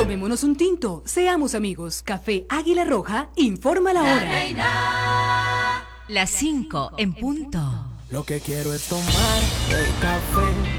Tomémonos un tinto, seamos amigos. Café Águila Roja, informa la hora. Las 5 en punto. Lo que quiero es tomar el café